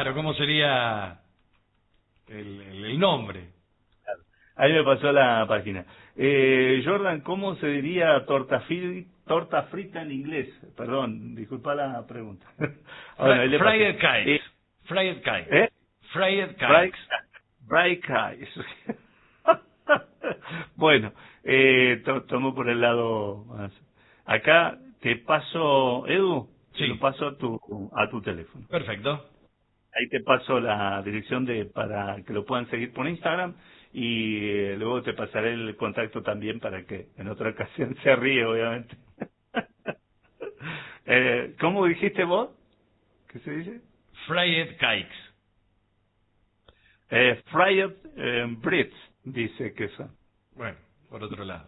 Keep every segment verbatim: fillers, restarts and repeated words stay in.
Claro, ¿cómo sería el, el, el nombre? Claro. Ahí me pasó la página. Eh, Jordan, ¿cómo se diría torta, fi torta frita en inglés? Perdón, disculpa la pregunta. Bueno, ahí le fried cakes. Eh, fried cakes. ¿Eh? Fried cakes. Fried cakes. Bueno, eh, to tomo por el lado más. Acá te paso, Edu, sí. te lo paso a tu, a tu teléfono. Perfecto. Ahí te paso la dirección de para que lo puedan seguir por Instagram y eh, luego te pasaré el contacto también para que en otra ocasión se ríe, obviamente. eh, ¿Cómo dijiste vos? ¿Qué se dice? Fried cakes. Eh, fried eh, breads, dice que son. Bueno, por otro lado.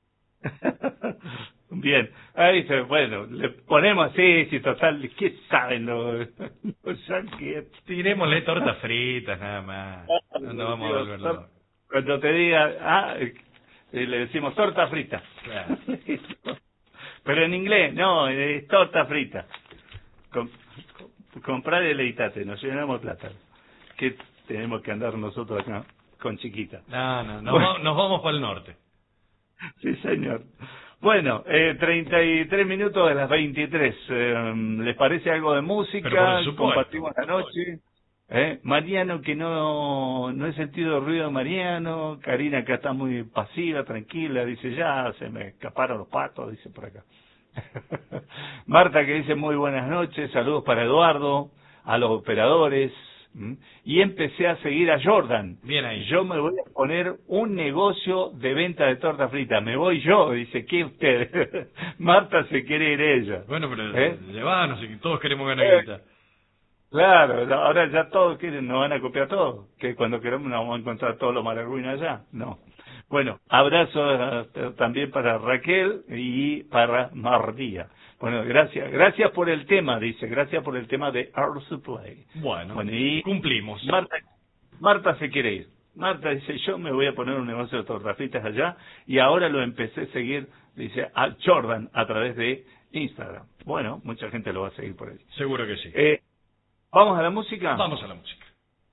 Bien, ahí dice, bueno, le ponemos así, si total, ¿qué saben los, los yanquis? Tirémosle tortas fritas nada más. No nos vamos a volver locos. Cuando te diga, ah, eh, le decimos torta frita. Claro. Pero en inglés, no, es torta frita. Com comprar y deleitate, nos llenamos plata. ¿Qué tenemos que andar nosotros acá con chiquita? No, no, no, bueno. nos vamos para el norte. Sí, señor. Bueno, eh, treinta y tres minutos de las veintitrés. Eh, ¿Les parece algo de música? Compartimos la noche. ¿Eh? Mariano, que no, no he sentido ruido de Mariano. Karina, que está muy pasiva, tranquila. Dice, ya se me escaparon los patos, dice por acá. Marta, que dice, muy buenas noches. Saludos para Eduardo, a los operadores. ¿Mm? Y empecé a seguir a Jordan. Bien ahí. Yo me voy a poner un negocio de venta de torta frita. Me voy yo, dice, ¿qué usted? Marta se quiere ir ella. Bueno, pero ¿Eh? llevanos, y todos queremos ganar Eh, guita. Claro, ahora ya todos quieren, nos van a copiar todo. Que cuando queremos nos vamos a encontrar todos los maragüinos allá. No. Bueno, abrazo eh, también para Raquel y para Mardía. Bueno, gracias. Gracias por el tema, dice. Gracias por el tema de Our Supply. Bueno, bueno y cumplimos. Marta, Marta se quiere ir. Marta dice, yo me voy a poner un negocio de tortas fritas allá y ahora lo empecé a seguir, dice, a Jordan a través de Instagram. Bueno, mucha gente lo va a seguir por ahí. Seguro que sí. Eh, ¿Vamos a la música? Vamos a la música.